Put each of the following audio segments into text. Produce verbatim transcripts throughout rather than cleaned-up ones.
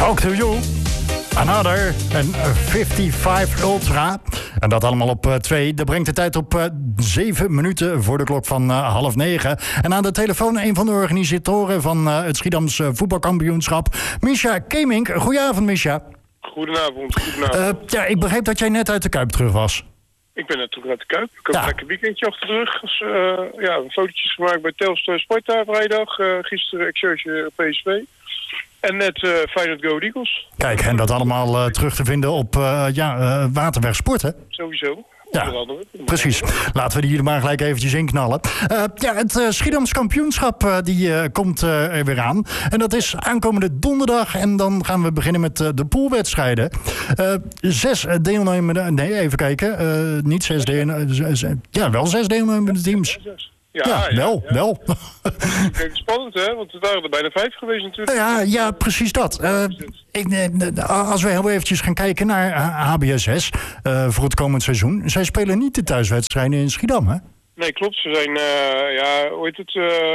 Talk to You. Another en vijfenvijftig Ultra. En dat allemaal op twee. Dat brengt de tijd op uh, zeven minuten voor de klok van uh, half negen. En aan de telefoon een van de organisatoren van uh, het Schiedams uh, voetbalkampioenschap. Misha Kemink. Goedenavond, Misha. Goedenavond, goedenavond. Uh, ja, ik begreep dat jij net uit de Kuip terug was. Ik ben net terug uit de Kuip. Ik heb ja. een lekker weekendje achter de rug. Dus, uh, ja, fotootjes gemaakt bij Telstar Sparta vrijdag. Uh, gisteren Excelsior P S V. En net uh, Feyenoord Go Eagles. Kijk, en dat allemaal uh, terug te vinden op uh, ja, uh, Waterweg Sport, hè? Sowieso. Ja, precies. Laten we die hier maar gelijk eventjes inknallen. Uh, ja, het uh, Schiedams kampioenschap uh, die uh, komt uh, er weer aan. En dat is aankomende donderdag. En dan gaan we beginnen met uh, de poolwedstrijden. Uh, zes deelnemende... Nee, even kijken. Uh, niet zes deelnemende... Ja, wel zes deelnemende teams. Ja, ja, ja, wel, ja. wel. Kijk, spannend, hè? Want er waren er bijna vijf geweest natuurlijk. Ja, ja precies dat. Uh, ik, als we heel eventjes gaan kijken naar H B S S uh, voor het komend seizoen. Zij spelen niet de thuiswedstrijden in Schiedam, hè? Nee, klopt. Ze zijn, uh, ja, hoe heet het... Uh,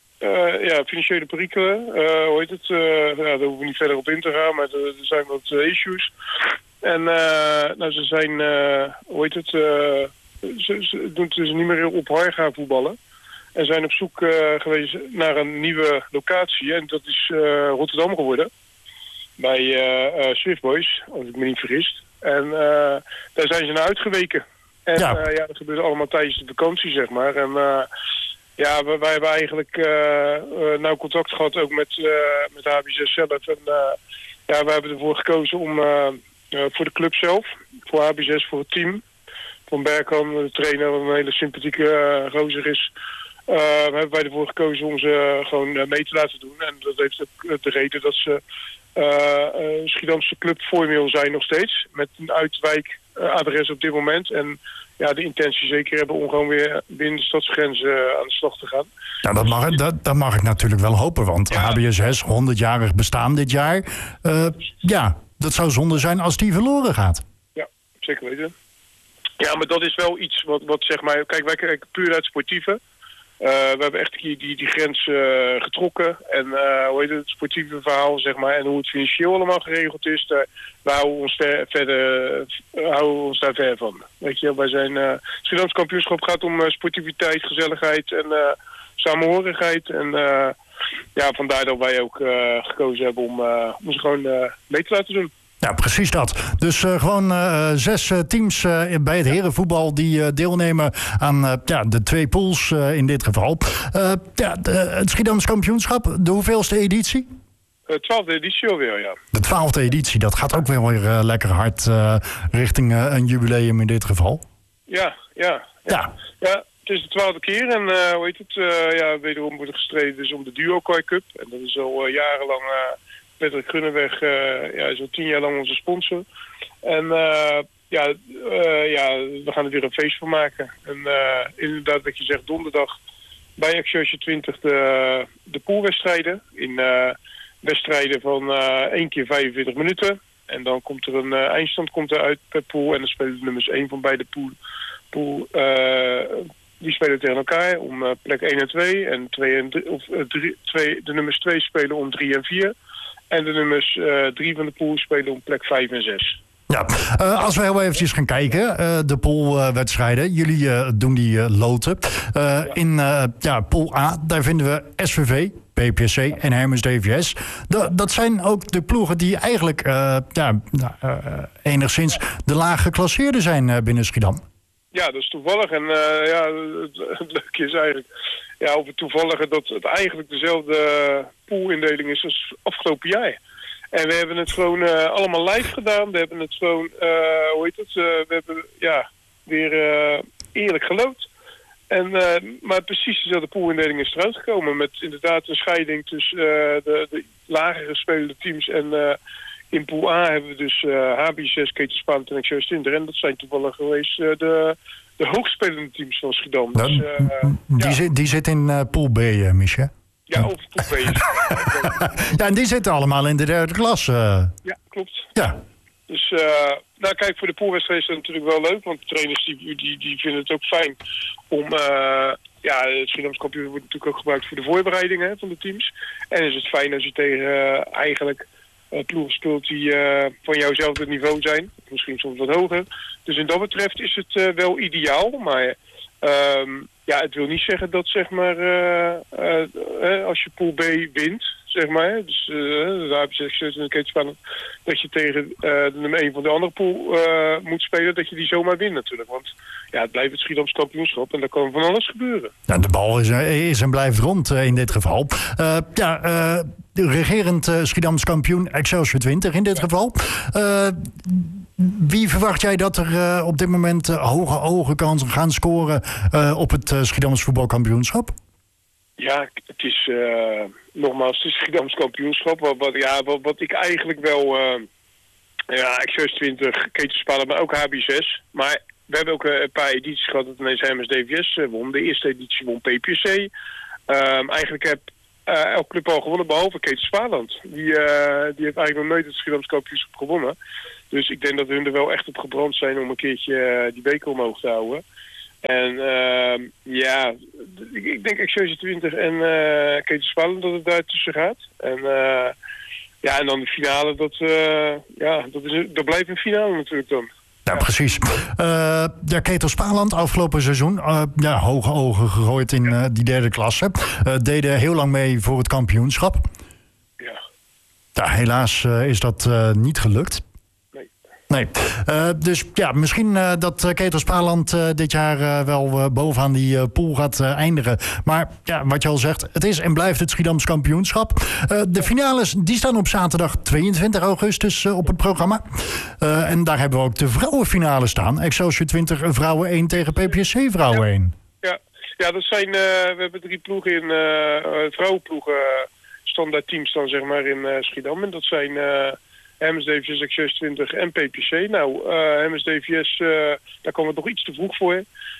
uh, ja, financiële perikelen. Uh, hoe heet het... Uh, ja, daar hoeven we niet verder op in te gaan, maar er, er zijn wat uh, issues. En, uh, nou, ze zijn, uh, hoe heet het... Uh, Ze, ze doen dus niet meer op Har gaan voetballen. En zijn op zoek uh, geweest naar een nieuwe locatie. En dat is uh, Rotterdam geworden. Bij uh, uh, Swift Boys, als ik me niet vergis. En uh, daar zijn ze naar uitgeweken. En ja, uh, ja dat gebeurde allemaal tijdens de vakantie, zeg maar. En uh, ja, wij, wij hebben eigenlijk uh, uh, nauw contact gehad ook met, uh, met H B S S zelf. En uh, ja, wij hebben ervoor gekozen om uh, uh, voor de club zelf, voor H B S S, voor het team... Van Berkan, de trainer, wat een hele sympathieke uh, gozer is. Uh, hebben wij ervoor gekozen om ze uh, gewoon uh, mee te laten doen. En dat heeft ook de reden dat ze uh, uh, Schiedamse club formeel zijn nog steeds. Met een uitwijkadres uh, op dit moment. En ja, de intentie zeker hebben om gewoon weer binnen de stadsgrenzen uh, aan de slag te gaan. Nou, dat mag, dat, dat mag ik natuurlijk wel hopen. Want ja. H B S S, honderdjarig bestaan dit jaar. Uh, ja, dat zou zonde zijn als die verloren gaat. Ja, zeker weten. Ja, maar dat is wel iets wat, wat zeg maar... Kijk, wij kijken puur uit het sportieve. Uh, we hebben echt die, die, die grens uh, getrokken. En uh, hoe heet het, het sportieve verhaal, zeg maar. En hoe het financieel allemaal geregeld is. Daar, daar houden we ons ver, verder, uh, houden we ons daar ver van. Weet je, wij zijn... Uh, het Schiedams kampioenschap gaat om uh, sportiviteit, gezelligheid en uh, samenhorigheid. En uh, ja, vandaar dat wij ook uh, gekozen hebben om, uh, om ze gewoon uh, mee te laten doen. Ja, precies dat. Dus uh, gewoon uh, zes uh, teams uh, bij het herenvoetbal die uh, deelnemen aan uh, ja, de twee pools uh, in dit geval. Uh, ja, de, het Schiedams kampioenschap, de hoeveelste editie? De twaalfde editie alweer, ja. De twaalfde editie, dat gaat ook weer uh, lekker hard uh, richting uh, een jubileum in dit geval. Ja, ja. Ja, ja. ja het is de twaalfde keer en uh, hoe heet het? Uh, ja, wederom wordt er gestreden dus om de Duo Koi Cup. En dat is al uh, jarenlang... Uh, Patrick Gunneweg uh, ja, is al tien jaar lang onze sponsor. En uh, ja, uh, ja, we gaan er weer een feest van maken. En uh, inderdaad, wat je zegt, donderdag bij Excelsior twintig de, de poolwedstrijden. In uh, wedstrijden van uh, één keer vijfenveertig minuten. En dan komt er een uh, eindstand komt er uit per pool. En dan spelen de nummers één van beide pool. pool uh, die spelen tegen elkaar om uh, plek één en twee. En twee en drie, of, uh, drie, twee, de nummers twee spelen om drie en vier. En de nummers uh, drie van de pool spelen om plek vijf en zes. Ja, uh, als we heel eventjes gaan kijken, uh, de poolwedstrijden. Jullie uh, doen die uh, loten. Uh, ja. In uh, ja, pool A, daar vinden we S V V, P P S C en Hermes D V S. Da- dat zijn ook de ploegen die eigenlijk uh, ja, uh, enigszins de laag geclasseerden zijn uh, binnen Schiedam. Ja, dat is toevallig. En uh, ja, het, het leuke is eigenlijk... Ja, over het toevallige dat het eigenlijk dezelfde poolindeling is als afgelopen jaar. En we hebben het gewoon uh, allemaal live gedaan. We hebben het gewoon, uh, hoe heet het, uh, we hebben ja, weer uh, eerlijk geloot. En, uh, maar precies dezelfde poolindeling is eruit gekomen. Met inderdaad een scheiding tussen uh, de, de lagere spelende teams. En uh, in pool A hebben we dus uh, H B S S, Ketelspaan en Excelsior twintig. En dat zijn toevallig geweest uh, de... De hoogspelende teams van Schiedam. Dus, uh, die, ja. zit, die zit in uh, pool B, uh, Micha. Ja, over pool B. Ja, en die zitten allemaal in de derde klas. Uh. Ja, klopt. Ja. Dus, uh, nou kijk, voor de poolwedstrijd is dat natuurlijk wel leuk. Want de trainers die, die, die vinden het ook fijn om... Uh, ja, het Schiedams kampioen wordt natuurlijk ook gebruikt voor de voorbereidingen van de teams. En is het fijn als je tegen uh, eigenlijk uh, ploegen speelt die uh, van jouwzelfde niveau zijn. Misschien soms wat hoger. Dus in dat betreft is het uh, wel ideaal. Maar um, ja, het wil niet zeggen dat zeg maar uh, uh, uh, als je pool B wint, zeg maar. Dus uh, daar heb je gezegd een keer spannend dat je tegen uh, de nummer één van de andere pool uh, moet spelen, dat je die zomaar wint natuurlijk. Want ja, het blijft het Schiedams kampioenschap en daar kan van alles gebeuren. Ja, de bal is, is en blijft rond uh, in dit geval. Uh, ja, uh, de regerend uh, Schiedams kampioen Excelsior twintig in dit ja. geval. Uh, wie verwacht jij dat er uh, op dit moment uh, hoge ogen kansen gaan scoren uh, op het uh, Schiedams voetbalkampioenschap? Ja, het is uh, nogmaals, het is Schiedams kampioenschap. Wat, wat, ja, wat, wat ik eigenlijk wel... Uh, ja, Excelsior twintig, Ketelspalen, maar ook H B zes. Maar we hebben ook uh, een paar edities gehad dat ineens H M S D V S uh, won. De eerste editie won P P C. Um, eigenlijk heb uh, elke club al gewonnen, behalve Ketelspalen. Die, uh, die heeft eigenlijk nog nooit het Schiedams kampioenschap gewonnen. Dus ik denk dat hun er wel echt op gebrand zijn om een keertje uh, die beker omhoog te houden. En uh, ja, ik, ik denk Excelsior twintig en uh, Ketelspalen dat het daar tussen gaat. En uh, ja, en dan de finale, dat, uh, ja, dat, is, dat blijft een finale natuurlijk dan. Ja, ja. Precies. Uh, ja, Ketelspalen afgelopen seizoen, uh, ja, hoge ogen gegooid in uh, die derde klasse. Uh, deden heel lang mee voor het kampioenschap. Ja. Ja, helaas uh, is dat uh, niet gelukt. Nee, uh, dus ja, misschien uh, dat uh, Ketelspalen uh, dit jaar uh, wel uh, bovenaan die uh, pool gaat uh, eindigen. Maar ja, wat je al zegt, het is en blijft het Schiedams kampioenschap. Uh, de finales die staan op zaterdag tweeëntwintig augustus uh, op het programma. Uh, en daar hebben we ook de vrouwenfinale staan. Excelsior twintig vrouwen één tegen P P S C vrouwen één. Ja, ja. ja dat zijn, uh, we hebben drie ploegen in, uh, vrouwenploegen, uh, standaard teams dan zeg maar in uh, Schiedam. En dat zijn... Uh, H M S D V S, Excelsior twintig en P P C. Nou, uh, H M S D V S, uh, daar kwam het nog iets te vroeg voor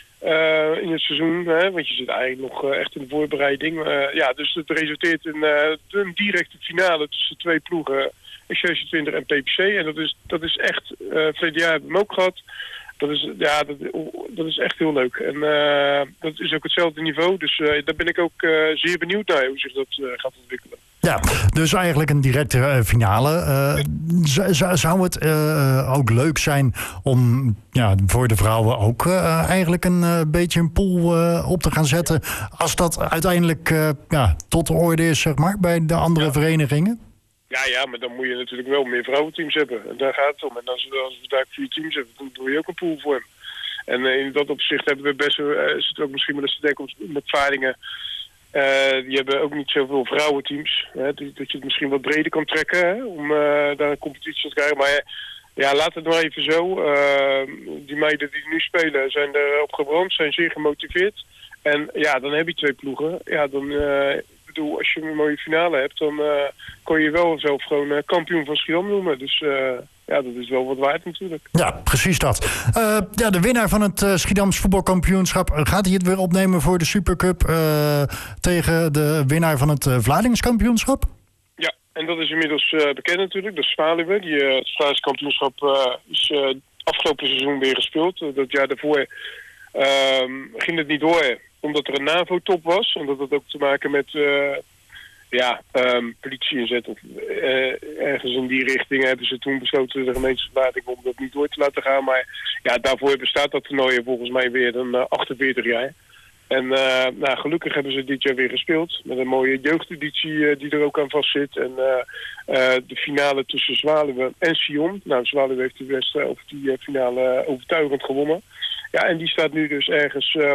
uh, in het seizoen. Hè, want je zit eigenlijk nog uh, echt in de voorbereiding. Uh, ja, dus het resulteert in uh, een directe finale tussen twee ploegen, Excelsior twintig en P P C. En dat is, dat is echt, uh, verleden jaar hebben we hem ook gehad. Dat is, ja, dat, dat is echt heel leuk. En uh, dat is ook hetzelfde niveau. Dus uh, daar ben ik ook uh, zeer benieuwd naar hoe zich dat uh, gaat ontwikkelen. Ja, dus eigenlijk een directe uh, finale. Uh, z- zou het uh, ook leuk zijn om ja, voor de vrouwen ook uh, eigenlijk een uh, beetje een pool uh, op te gaan zetten, als dat uiteindelijk uh, ja, tot de orde is, zeg maar, bij de andere ja. verenigingen? Ja, ja, maar dan moet je natuurlijk wel meer vrouwenteams hebben. En daar gaat het om. En als we, als we daar vier teams hebben, dan doe je ook een pool voor hem. En uh, in dat opzicht hebben we best wel, uh, is het ook misschien wel eens te denken met Vaardingen. Uh, die hebben ook niet zoveel vrouwenteams. Hè, dat je het misschien wat breder kan trekken, hè, om uh, daar een competitie te krijgen. Maar ja, laat het maar even zo. Uh, die meiden die nu spelen zijn erop gebrand, zijn zeer gemotiveerd. En ja, dan heb je twee ploegen. Ja, dan... Uh, bedoel, als je een mooie finale hebt, dan uh, kon je wel zelf gewoon uh, kampioen van Schiedam noemen. Dus uh, ja, dat is wel wat waard natuurlijk. Ja, precies dat. Uh, ja, de winnaar van het uh, Schiedams voetbalkampioenschap, uh, gaat hij het weer opnemen voor de Supercup uh, tegen de winnaar van het uh, Vlaardingskampioenschap? Ja, en dat is inmiddels uh, bekend natuurlijk. Dat is Zwaluwe. Die, uh, het Vlaardingskampioenschap uh, is uh, afgelopen seizoen weer gespeeld. Uh, dat jaar daarvoor uh, ging het niet door, omdat er een NAVO-top was. En dat had ook te maken met uh, ja, um, politie inzet. Of, uh, ergens in die richting hebben ze toen besloten, de gemeentevergadering, om dat niet door te laten gaan. Maar ja, daarvoor bestaat dat toernooi volgens mij weer dan uh, achtenveertig jaar. En uh, nou, gelukkig hebben ze dit jaar weer gespeeld. Met een mooie jeugdeditie uh, die er ook aan vast zit. En uh, uh, de finale tussen Zwaluwe en Sion. Nou, Zwaluwe heeft de wedstrijd of die uh, finale uh, overtuigend gewonnen. Ja, en die staat nu dus ergens... Uh,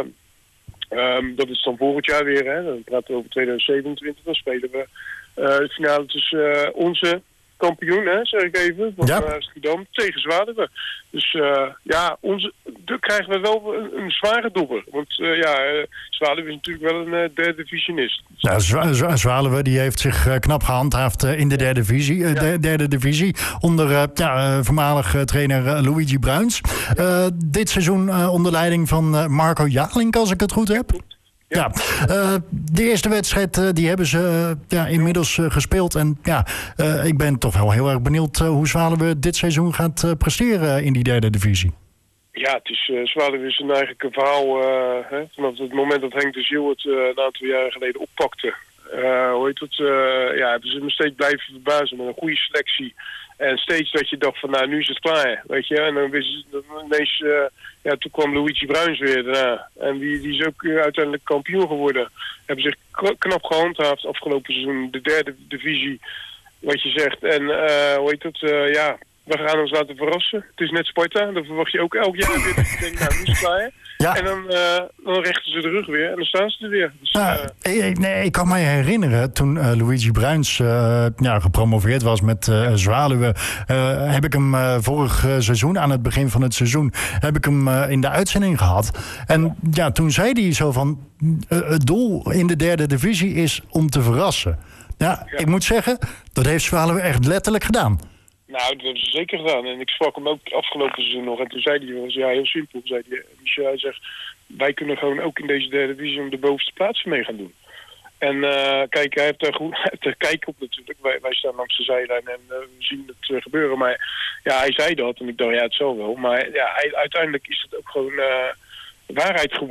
Um, dat is dan volgend jaar weer, hè. Dan praten we over tweeduizend zevenentwintig. Dan spelen we uh, de finale tussen uh, onze kampioen, hè, zeg ik even, van ja. uh, Schiedam, tegen Zwaluwe. Dus uh, ja, onze, dan krijgen we wel een, een zware dobber. Want uh, ja, uh, Zwaluwe is natuurlijk wel een uh, derde divisionist. Ja, Z- Zwaluwe die heeft zich uh, knap gehandhaafd uh, in de derde divisie, uh, ja. de, derde divisie onder uh, ja, uh, voormalig uh, trainer uh, Luigi Bruins. Uh, dit seizoen uh, onder leiding van uh, Marco Jalink, als ik het goed heb. Ja, uh, de eerste wedstrijd uh, die hebben ze uh, ja, inmiddels uh, gespeeld. En ja, uh, ik ben toch wel heel erg benieuwd uh, hoe Zwaluwe dit seizoen gaat uh, presteren in die derde divisie. Ja, het is, uh, Zwaluwe is een, eigenlijk een verhaal uh, hè, vanaf het moment dat Henk de Ziel het uh, een aantal jaren geleden oppakte. Uh, hoe heet het? Uh, ja, hebben ze me steeds blijven verbazen met een goede selectie. En steeds dat je dacht van, nou, nu is het klaar, weet je. En dan wist je, ineens, uh, ja, toen kwam Luigi Bruins weer daarna. En die, die is ook uh, uiteindelijk kampioen geworden. Hebben zich knap gehandhaafd afgelopen seizoen, de derde divisie, wat je zegt. En uh, hoe heet het? Uh, ja, we gaan ons laten verrassen. Het is net Sparta, dan verwacht je ook elk jaar weer dat je denkt, nou, nu is het klaar. Ja. En dan, uh, dan rechten ze de rug weer en dan staan ze er weer. Dus, nou, uh... ik, nee, ik kan me herinneren, toen uh, Luigi Bruins uh, ja, gepromoveerd was met uh, Zwaluwen, uh, heb ik hem uh, vorig uh, seizoen, aan het begin van het seizoen, heb ik hem uh, in de uitzending gehad. En ja, toen zei hij zo van, uh, het doel in de derde divisie is om te verrassen. Ja, ja. Ik moet zeggen, dat heeft Zwaluwen echt letterlijk gedaan. Nou, dat hebben ze zeker gedaan. En ik sprak hem ook afgelopen seizoen nog. En toen zei hij, was, ja, heel simpel. Zei hij, Michel, hij zegt, wij kunnen gewoon ook in deze derde divisie om de bovenste plaatsen mee gaan doen. En uh, kijk, hij heeft daar goed te kijken op natuurlijk. Wij, wij staan langs de zijlijn en uh, we zien het uh, gebeuren. Maar ja, hij zei dat en ik dacht, ja, het zal wel. Maar ja, hij, uiteindelijk is het ook gewoon uh, waarheid geworden.